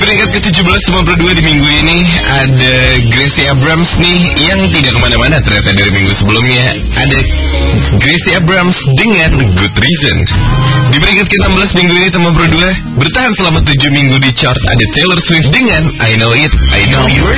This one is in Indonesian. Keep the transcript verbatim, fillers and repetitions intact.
peringkat ke tujuh belas teman berdua di minggu ini ada Gracie Abrams nih, yang tidak kemana-mana ternyata dari minggu sebelumnya. Ada Gracie Abrams dengan Good Reason. Di peringkat ke enam belas minggu ini teman berdua bertahan selama tujuh minggu di chart ada Taylor Swift dengan I Know It, I Know You're